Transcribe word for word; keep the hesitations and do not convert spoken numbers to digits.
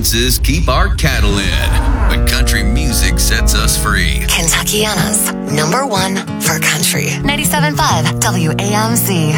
fences keep our cattle in, but country music sets us free. Kentuckiana's number one for country. ninety-seven point five W A M C.